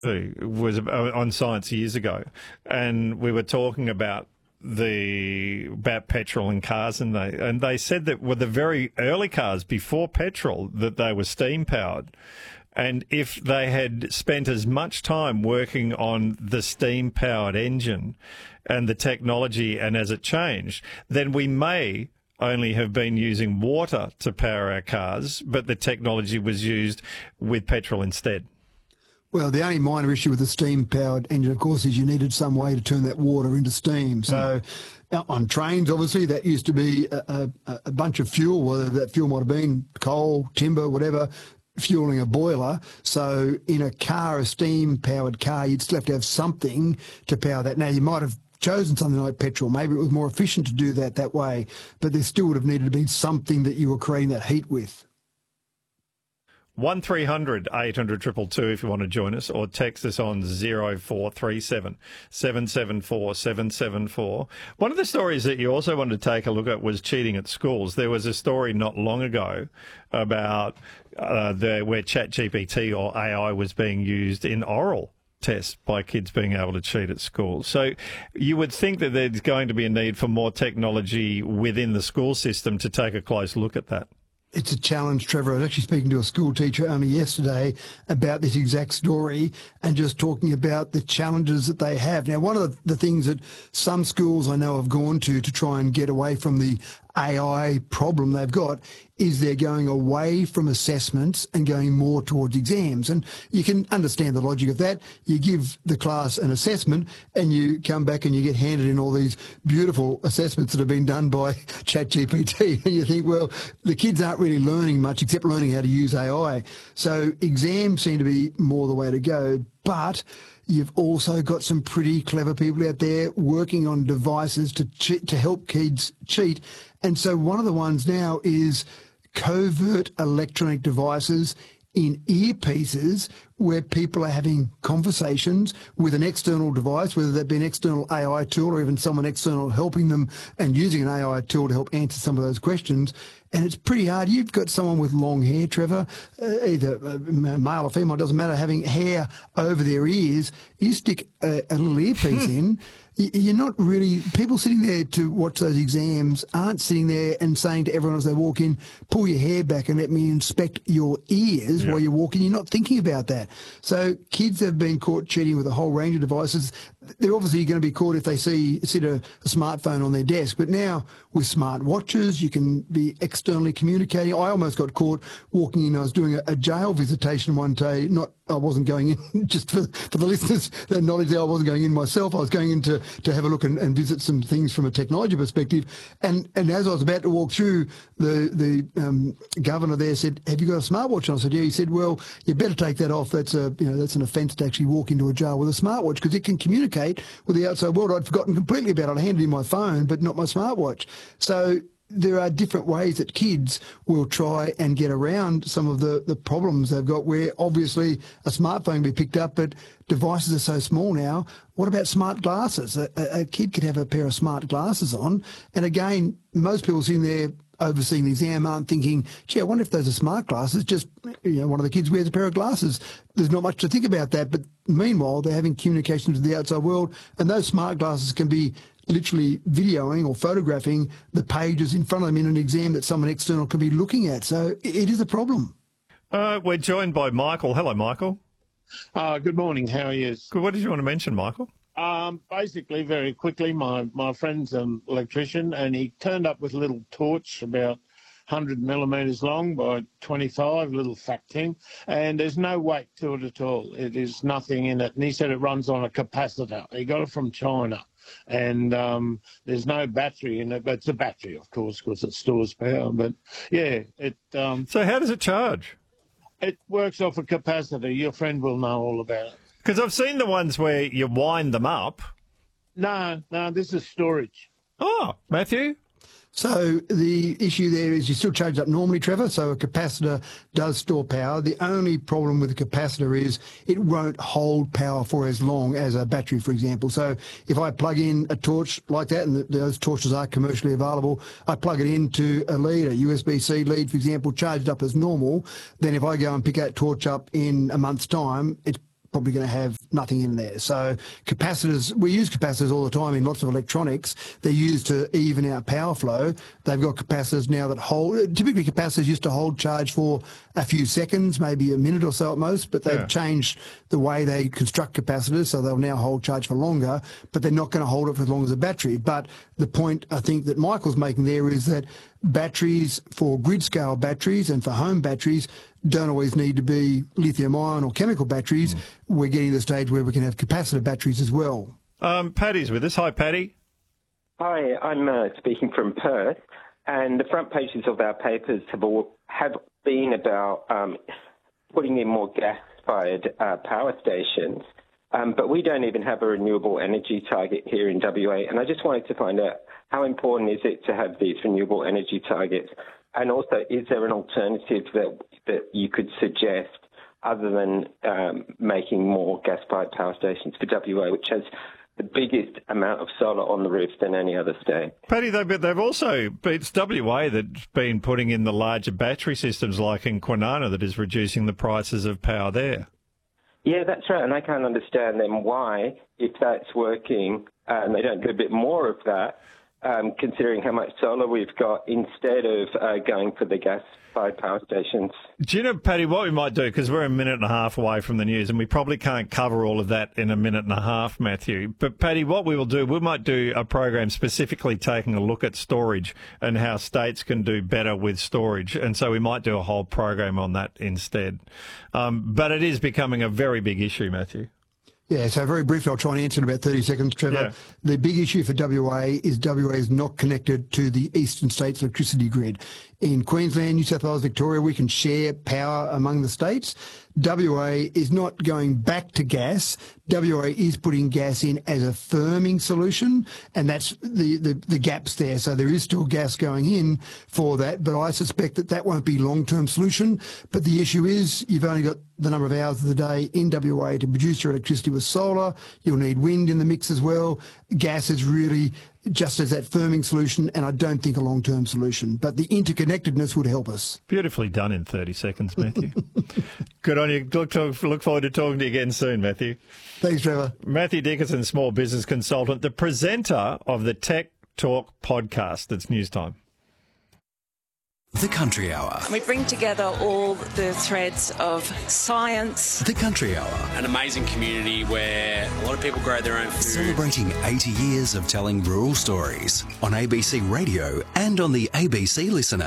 was on Science years ago, and we were talking about petrol and cars, and they said that with the very early cars before petrol that they were steam powered, and if they had spent as much time working on the steam powered engine and the technology, and as it changed, then we may only have been using water to power our cars, but the technology was used with petrol instead. Well, the only minor issue with the steam-powered engine, of course, is you needed some way to turn that water into steam. So on trains, obviously, that used to be a bunch of fuel, whether that fuel might have been coal, timber, whatever, fueling a boiler. So in a car, a steam-powered car, you'd still have to have something to power that. Now, you might have chosen something like petrol. Maybe it was more efficient to do that way, but there still would have needed to be something that you were creating that heat with. 1300 800 222 if you want to join us, or text us on 0437 774 774. One of the stories that you also wanted to take a look at was cheating at schools. There was a story not long ago about where ChatGPT or AI was being used in oral tests by kids being able to cheat at school. So you would think that there's going to be a need for more technology within the school system to take a close look at that. It's a challenge, Trevor. I was actually speaking to a school teacher only yesterday about this exact story and just talking about the challenges that they have. Now, one of the things that some schools I know have gone to try and get away from the AI problem they've got is they're going away from assessments and going more towards exams. And you can understand the logic of that. You give the class an assessment and you come back and you get handed in all these beautiful assessments that have been done by ChatGPT. And you think, well, the kids aren't really learning much except learning how to use AI. So exams seem to be more the way to go. But you've also got some pretty clever people out there working on devices to help kids cheat. And so one of the ones now is covert electronic devices in earpieces where people are having conversations with an external device, whether that be an external AI tool or even someone external helping them and using an AI tool to help answer some of those questions. And it's pretty hard. You've got someone with long hair, Trevor, either male or female, doesn't matter, having hair over their ears. You stick a little earpiece in, you're not really, people sitting there to watch those exams aren't sitting there and saying to everyone as they walk in, pull your hair back and let me inspect your ears while you're walking. You're not thinking about that. So kids have been caught cheating with a whole range of devices. They're obviously going to be caught if they see a smartphone on their desk. But now with smart watches, you can be externally communicating. I almost got caught walking in. I was doing a jail visitation one day. I wasn't going in, just for the listeners, that knowledge there, I wasn't going in myself. I was going in to have a look and visit some things from a technology perspective. And as I was about to walk through, the governor there said, "Have you got a smartwatch?" And I said, "Yeah." He said, "Well, you better take that off. That's an offence to actually walk into a jail with a smartwatch because it can communicate with the outside world." I'd forgotten completely about it. I handed him my phone, but not my smartwatch. So there are different ways that kids will try and get around some of the problems they've got, where obviously a smartphone can be picked up, but devices are so small now. What about smart glasses? A kid could have a pair of smart glasses on. And again, most people sitting there overseeing the exam aren't thinking, gee, I wonder if those are smart glasses. Just, one of the kids wears a pair of glasses. There's not much to think about that. But meanwhile, they're having communication with the outside world, and those smart glasses can be literally videoing or photographing the pages in front of them in an exam that someone external can be looking at. So it is a problem. We're joined by Michael. Hello, Michael. Good morning. How are you? Good. What did you want to mention, Michael? Basically, very quickly, my friend's an electrician, and he turned up with a little torch about 100 millimetres long by 25, little fat thing, and there's no weight to it at all. It is nothing in it. And he said it runs on a capacitor. He got it from China. And there's no battery in it, but it's a battery, of course, because it stores power. But yeah, it. So how does it charge? It works off a capacitor. Your friend will know all about it. Because I've seen the ones where you wind them up. No, this is storage. Oh, Matthew? So the issue there is you still charge up normally, Trevor, so a capacitor does store power. The only problem with a capacitor is it won't hold power for as long as a battery, for example. So if I plug in a torch like that, and those torches are commercially available, I plug it into a lead, a USB-C lead, for example, charged up as normal, then if I go and pick that torch up in a month's time, it's probably going to have nothing in there. So capacitors, we use capacitors all the time in lots of electronics. They're used to even out power flow. They've got capacitors now that hold, typically capacitors used to hold charge for a few seconds, maybe a minute or so at most, but they've changed the way they construct capacitors, so they'll now hold charge for longer, but they're not going to hold it for as long as a battery. But the point I think that Michael's making there is that batteries, for grid scale batteries and for home batteries, don't always need to be lithium ion or chemical batteries. We're getting to the stage where we can have capacitor batteries as well. Paddy's with us. Hi, Paddy. Hi, I'm speaking from Perth, and the front pages of our papers have been about putting in more gas-fired power stations, but we don't even have a renewable energy target here in WA, and I just wanted to find out how important is it to have these renewable energy targets, and also is there an alternative that you could suggest other than making more gas-fired power stations for WA, which has the biggest amount of solar on the roofs than any other state. Paddy, they've also, it's WA that's been putting in the larger battery systems like in Kwinana that is reducing the prices of power there. Yeah, that's right, and I can't understand then why, if that's working, and they don't do a bit more of that, considering how much solar we've got, instead of going for the gas-fired power stations. Do you know, Paddy, what we might do, because we're a minute and a half away from the news, and we probably can't cover all of that in a minute and a half, Matthew. But, Paddy, what we will do, we might do a program specifically taking a look at storage and how states can do better with storage. And so we might do a whole program on that instead. But it is becoming a very big issue, Matthew. Yeah, so very briefly, I'll try and answer in about 30 seconds, Trevor. Yeah. The big issue for WA is not connected to the eastern states' electricity grid. In Queensland, New South Wales, Victoria, we can share power among the states. WA is not going back to gas. WA is putting gas in as a firming solution, and that's the gaps there. So there is still gas going in for that, but I suspect that won't be long-term solution. But the issue is you've only got the number of hours of the day in WA to produce your electricity with solar. You'll need wind in the mix as well. Gas is really just as that firming solution, and I don't think a long-term solution. But the interconnectedness would help us. Beautifully done in 30 seconds, Matthew. Good on you. Look forward to talking to you again soon, Matthew. Thanks, Trevor. Matthew Dickinson, small business consultant, the presenter of the Tech Talk podcast. It's news time. The Country Hour. We bring together all the threads of science. The Country Hour. An amazing community where a lot of people grow their own food. Celebrating 80 years of telling rural stories on ABC Radio and on the ABC Listener.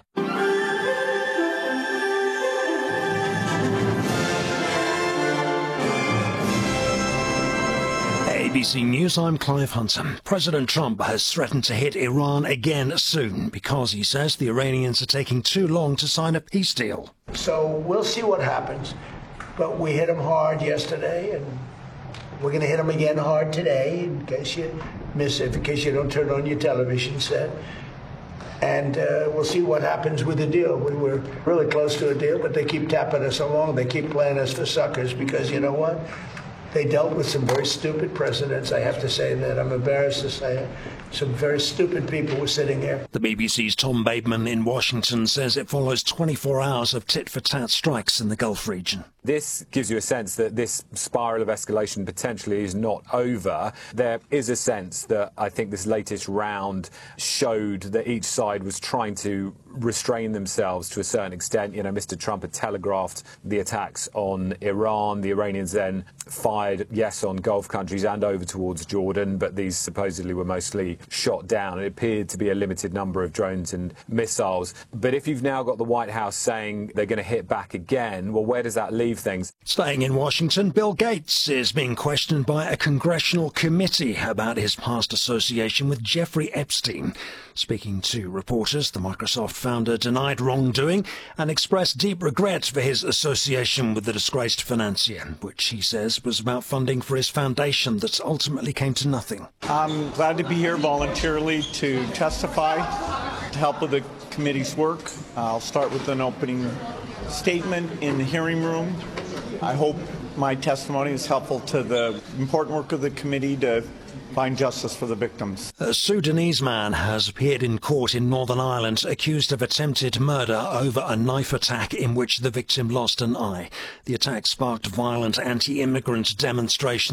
ABC News, I'm Clive Hunter. President Trump has threatened to hit Iran again soon because he says the Iranians are taking too long to sign a peace deal. So we'll see what happens. But we hit them hard yesterday, and we're going to hit them again hard today in case you miss it, in case you don't turn on your television set. And we'll see what happens with the deal. We were really close to a deal, but they keep tapping us along. They keep playing us for suckers because you know what? They dealt with some very stupid presidents. I have to say that. I'm embarrassed to say it. Some very stupid people were sitting there. The BBC's Tom Bateman in Washington says it follows 24 hours of tit-for-tat strikes in the Gulf region. This gives you a sense that this spiral of escalation potentially is not over. There is a sense that I think this latest round showed that each side was trying to restrain themselves to a certain extent. You know, Mr. Trump had telegraphed the attacks on Iran. The Iranians then fired, yes, on Gulf countries and over towards Jordan, but these supposedly were mostly shot down. It appeared to be a limited number of drones and missiles. But if you've now got the White House saying they're going to hit back again, well, where does that leave things? Staying in Washington, Bill Gates is being questioned by a congressional committee about his past association with Jeffrey Epstein. Speaking to reporters, the Microsoft founder denied wrongdoing and expressed deep regret for his association with the disgraced financier, which he says was about funding for his foundation that ultimately came to nothing. I'm glad to be here voluntarily to testify, to help with the committee's work. I'll start with an opening statement in the hearing room. I hope my testimony is helpful to the important work of the committee to find justice for the victims. A Sudanese man has appeared in court in Northern Ireland accused of attempted murder over a knife attack in which the victim lost an eye. The attack sparked violent anti-immigrant demonstrations